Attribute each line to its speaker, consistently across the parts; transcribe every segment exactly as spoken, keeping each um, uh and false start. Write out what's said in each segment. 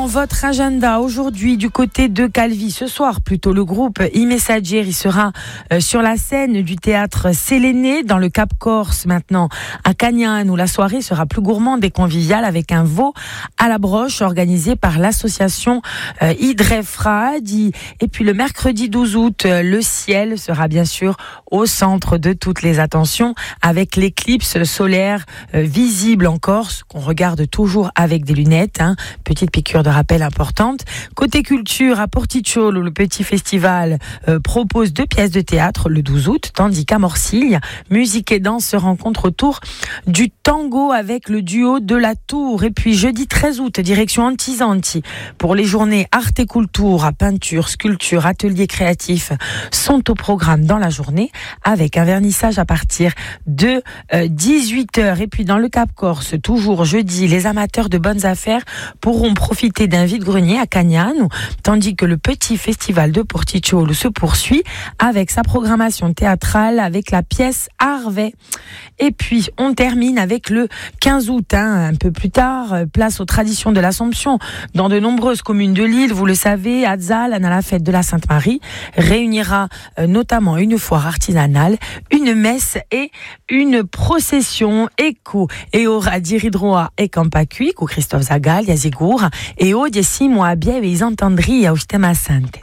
Speaker 1: Votre agenda aujourd'hui du côté de Calvi, ce soir plutôt, le groupe I Messager, il sera euh, sur la scène du théâtre Séléné dans le Cap Corse maintenant à Cagnan, où la soirée sera plus gourmande et conviviale avec un veau à la broche organisé par l'association euh, Idrefradi. Et puis le mercredi douze août, euh, le ciel sera bien sûr au centre de toutes les attentions avec l'éclipse solaire euh, visible en Corse qu'on regarde toujours avec des lunettes, hein. Petite piqûre de rappel importante. Côté culture, à Porticciolo, le petit festival euh, propose deux pièces de théâtre le douze août, tandis qu'à Morsilia, musique et danse se rencontrent autour du tango avec le duo de la Tour. Et puis jeudi treize août, direction Antizanti pour les journées Art et Culture, peinture, sculpture, ateliers créatifs sont au programme dans la journée avec un vernissage à partir de euh, dix-huit heures. Et puis dans le Cap Corse, toujours jeudi, les amateurs de bonnes affaires pourront profiter d'un vide-grenier à Cagnan, tandis que le petit festival de Porticciolo se poursuit avec sa programmation théâtrale avec la pièce Harvey. Et puis on termine avec le quinze août, hein, un peu plus tard, place aux traditions de l'Assomption. Dans de nombreuses communes de l'île, vous le savez, Azzal, à la fête de la Sainte-Marie, réunira euh, notamment une foire artisanale, une messe et une procession éco. Et ora diridroa e Campacui, con Christophe Zagal, Yazigour, e oggi siamo a Bieve e Isantandria au Sistema Sante.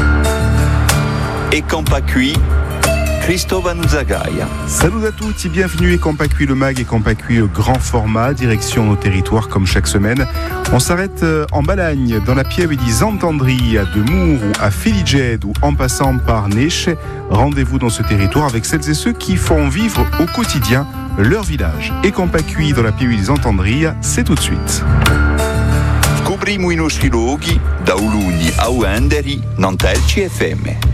Speaker 2: Et Campacui, Christophe Zagaia.
Speaker 3: Salut à tous et bienvenue à Campacui le mag et Campacui grand format, direction nos territoires comme chaque semaine. On s'arrête en Balagne, dans la Pieve di Sant'Andria, de Mour ou à Feliged ou en passant par Neche. Rendez-vous dans ce territoire avec celles et ceux qui font vivre au quotidien leur village. Et Campacui dans la Pieve di Sant'Andria, c'est tout de suite.
Speaker 2: Scopriamo i nostri luoghi da Uluni a Uenderi, Nantelci F M.